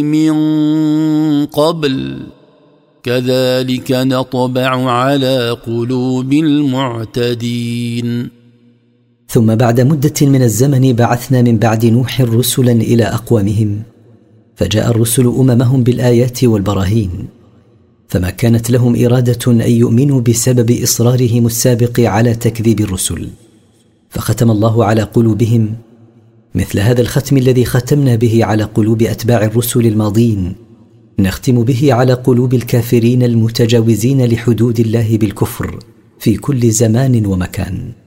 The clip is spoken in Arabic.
من قبل كذلك نطبع على قلوب المعتدين. ثم بعد مدة من الزمن بعثنا من بعد نوح رسلا إلى أقوامهم، فجاء الرسل أممهم بالآيات والبراهين، فما كانت لهم إرادة أن يؤمنوا بسبب إصرارهم السابق على تكذيب الرسل، فختم الله على قلوبهم مثل هذا الختم الذي ختمنا به على قلوب أتباع الرسل الماضين، نختم به على قلوب الكافرين المتجاوزين لحدود الله بالكفر في كل زمان ومكان.